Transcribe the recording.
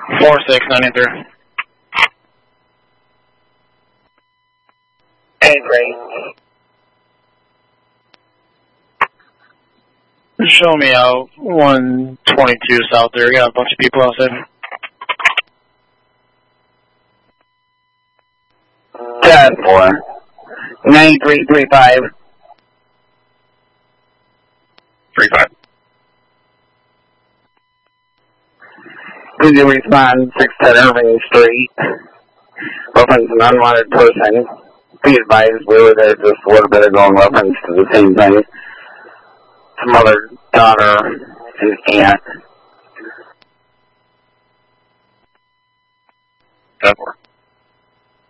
4693. 83. Show me out 122 south there. Got a bunch of people outside. 10-4. 9335. 35. Could you respond 610 Irving Street? Reference an unwanted person. Be advised, we were there just a little bit ago in reference to the same thing. Some other daughter and aunt. 10-4.